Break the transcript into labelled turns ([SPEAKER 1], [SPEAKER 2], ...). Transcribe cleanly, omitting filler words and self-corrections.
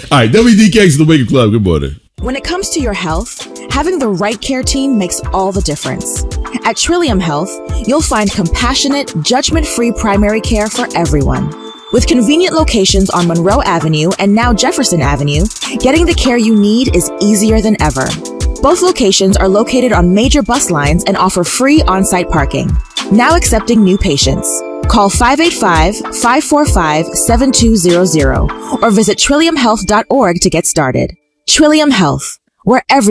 [SPEAKER 1] All right, WDK to the Wake Up Club. Good morning.
[SPEAKER 2] When it comes to your health, having the right care team makes all the difference. At Trillium Health, you'll find compassionate, judgment-free primary care for everyone. With convenient locations on Monroe Avenue and now Jefferson Avenue, getting the care you need is easier than ever. Both locations are located on major bus lines and offer free on-site parking. Now accepting new patients. Call 585-545-7200 or visit trilliumhealth.org to get started. Trillium Health, where every